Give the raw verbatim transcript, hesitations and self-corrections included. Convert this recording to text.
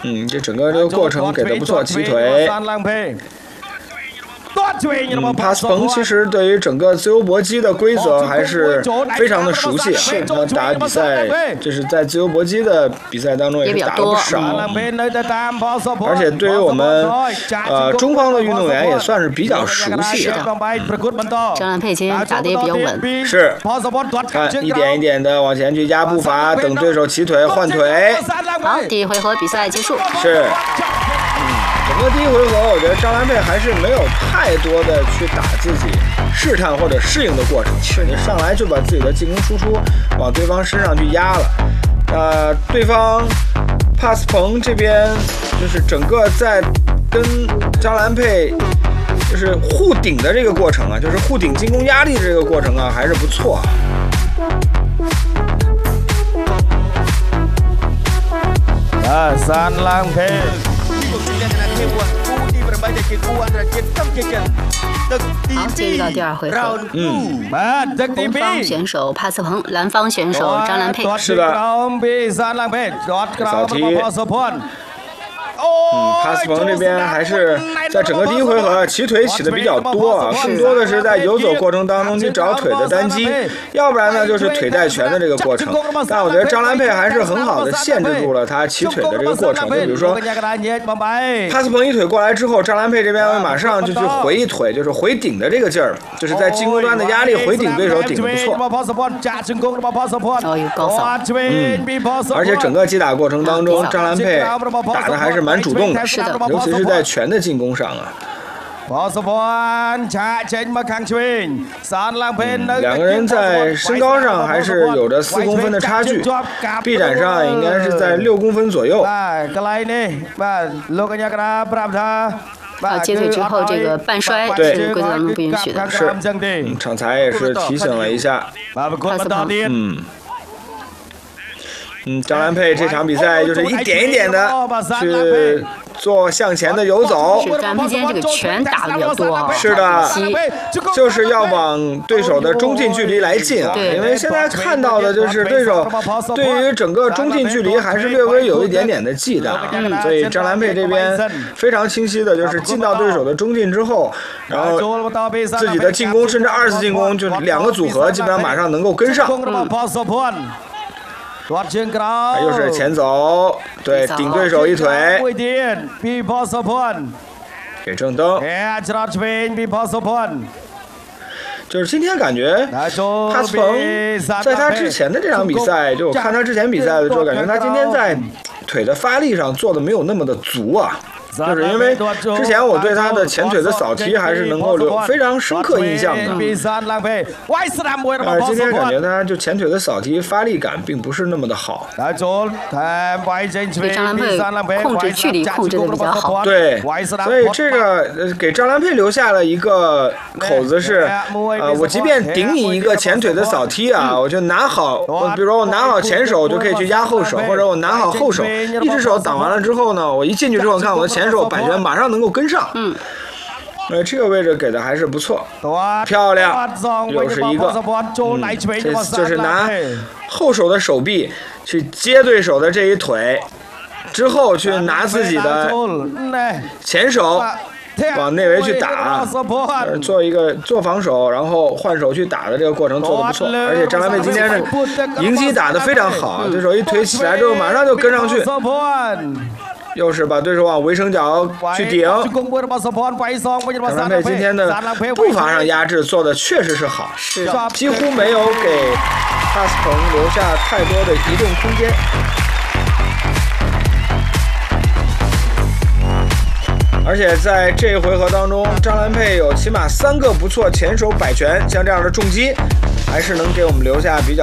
嗯，这整个这个过程给的不错，起腿。嗯，帕斯彭其实对于整个自由搏击的规则还是非常的熟悉，他打比赛就是在自由搏击的比赛当中也是打了不少，而且对于我们呃中方的运动员也算是比较熟悉的。 张兰佩今天打的也比较稳， 是，看一点一点的往前去压步伐，等对手起腿换腿。 好，第一回合比赛结束。 是。整个第一回合，我觉得张兰佩还是没有太多的去打自己试探或者适应的过程，你上来就把自己的进攻输出往对方身上去压了。呃，对方帕斯彭这边就是整个在跟张兰佩就是互顶的这个过程啊，就是互顶进攻压力这个过程啊，还是不错啊。 啊，三郎佩。 好，进入到第二回合。 嗯， 红方选手帕斯彭，蓝方选手张兰佩。 是的。扫题。嗯，帕斯彭这边还是在整个第一回合起腿起的比较多啊，更多的是在游走过程当中去找腿的单击，要不然呢就是腿带拳的这个过程。但我觉得张兰佩还是很好的限制住了他起腿的这个过程。就比如说，帕斯彭一腿过来之后，张兰佩这边马上就去回一腿，就是回顶的这个劲儿，就是在进攻端的压力回顶对手顶得不错。 哦，有高扫。 嗯，而且整个击打过程当中，张兰佩打的还是蛮主动的， 是的， 尤其是在拳的进攻上啊。 嗯， 两个人在身高上还是有着四公分的差距，臂展上应该是在六公分左右。 啊，接腿之后这个半摔是规则当中不允许的。 是，嗯，场裁也是提醒了一下。 帕斯彭， 嗯。嗯，张兰佩这场比赛就是一点一点的去做向前的游走。 是，张兰佩今天这个拳打的比较多啊。 是的，就是要往对手的中近距离来进啊。因为现在看到的就是对手对于整个中近距离还是略微有一点点的忌惮啊。嗯，所以张兰佩这边非常清晰的就是进到对手的中近之后，然后自己的进攻甚至二次进攻就两个组合基本上马上能够跟上。嗯，又是前走，对，顶对手一腿，给正蹬。就是今天感觉帕斯彭在他之前的这场比赛，就我看他之前比赛的时候，感觉他今天在腿的发力上做的没有那么的足啊。就是因为之前我对他的前腿的扫踢还是能够留非常深刻印象的，但是今天感觉他就前腿的扫踢发力感并不是那么的好。 给张兰佩控制距离控制的比较好。 对，所以这个给张兰佩留下了一个口子是，呃，我即便顶你一个前腿的扫踢啊，我就拿好，我比如说我拿好前手，我就可以去压后手，或者我拿好后手，一只手挡完了之后呢，我一进去之后看我的前手摆拳马上能够跟上。嗯，呃，这个位置给的还是不错，漂亮，又是一个，嗯，这次就是拿后手的手臂去接对手的这一腿，之后去拿自己的前手往内围去打，呃，做一个做防守，然后换手去打的这个过程做得不错，而且张兰佩今天是迎击打得非常好啊，对手一腿起来之后马上就跟上去。又是把对手往围绳角去顶，张兰佩今天的步伐上压制做的确实是好， 是几乎没有给帕斯彭留下太多的移动空间。而且在这一回合当中，张兰佩有起码三个不错前手摆拳，像这样的重击，还是能给我们留下比较